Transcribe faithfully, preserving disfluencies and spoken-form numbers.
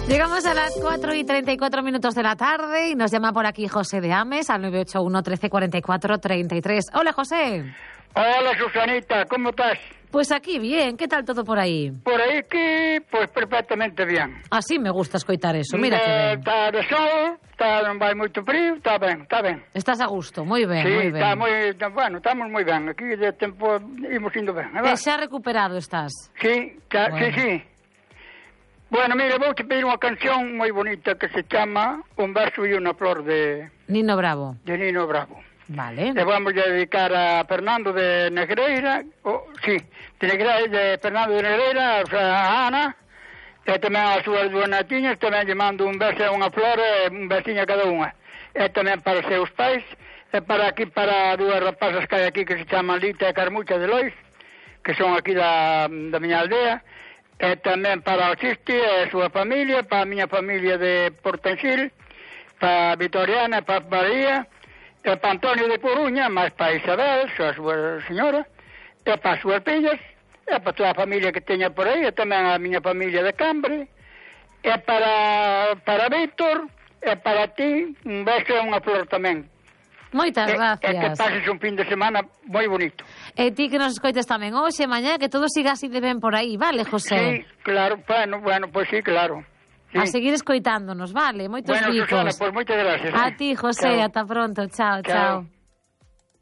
Llegamos a las cuatro y treinta y cuatro minutos de la tarde y nos llama por aquí José de Ames al nueve ocho uno, trece, cuarenta y cuatro, treinta y tres. Hola, José. Hola, Susanita, ¿cómo estás? Pues aquí bien, ¿qué tal todo por ahí? Por aí que, pues perfectamente bien. Así me gusta escoitar eso, mira que Eh, ben. Está de sol, está, non vai moito frío, está ben, está ben. Estás a gusto, moi ben, Sí, moi ben. está moi, bueno, estamos moi ben, aquí de tempo imos indo ben. E xa recuperado estás. Sí, ta, Bueno. sí, sí. Bueno, mira, vou te pedir unha canción moi bonita que se chama Un verso e unha flor de, Nino Bravo. de Nino Bravo. Vale. E vamos a dedicar a Fernando de Negreira, oh, sí, de Negreira, de Fernando de Negreira, o sea, a Ana, e tamén as súas dúas natiñas, tamén lle mando un verso e unha flor, e un versiño a cada unha. E tamén para os seus pais, e para aquí, para dúas rapazas que hai aquí que se chaman Lita e Carmucha de Lois, que son aquí da, da miña aldea, e tamén para o Chisti e a súa familia, para a miña familia de Portensil, para Vitoriana e para María, e para Antonio de Coruña, máis para Isabel, a súa señora, e para as súas fillas, e para toda a familia que teña por aí, e tamén a miña familia de Cambre, e para, para Víctor, e para ti, un beso e unha flor tamén. Moitas E, e que gracias. pases un fin de semana moi bonito. E ti que nos escoites tamén hoxe, mañá, que todo siga así de ben por aí, vale, José? Sí, claro, bueno, bueno, pois pues sí, claro. Sí. A seguir escoitándonos, vale? Moitos Bueno, bicos. Susana, pois pues moitas gracias. A eh. ti, José, Chao. ata pronto. Chao, Chao. chao.